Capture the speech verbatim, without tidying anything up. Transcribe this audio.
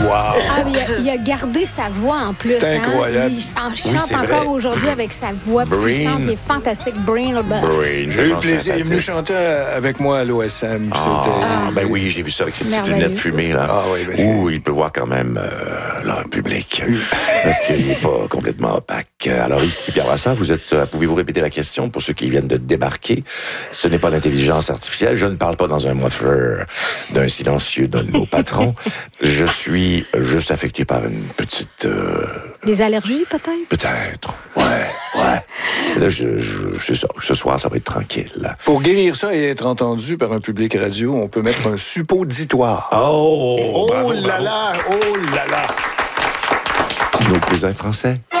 Wow! Ah, mais il, a, il a gardé sa voix en plus. C'est hein? incroyable. Il en Oui, chante c'est encore vrai. aujourd'hui avec sa voix Breen. puissante. Il est fantastique. Breen LeBeuf. Brain, J'ai eu le vraiment plaisir. Il est venu sympathique. chanter avec moi à l'O S M. Ah, C'était... ben oui, j'ai vu ça avec ses petites Merveilleux. lunettes fumées, là. Ah oui, ben c'est- Ouh, il peut voir quand même euh, leur public. Parce qu'il n'est pas complètement opaque. Alors ici, Pierre Brassard, vous êtes, euh, pouvez-vous répéter la question pour ceux qui viennent de débarquer? Ce n'est pas l'intelligence artificielle. Je ne parle pas dans un muffler d'un silencieux d'un de nos patrons. Je suis juste affecté par une petite... euh, Des allergies, peut-être? peut-être. Ouais, ouais. Là, je, je, c'est ça. Ce soir, ça va être tranquille. Pour guérir ça et être entendu par un public radio, on peut mettre un suppositoire. Oh! Oh bravo, là bravo. là! Oh là là! Nos cousins français.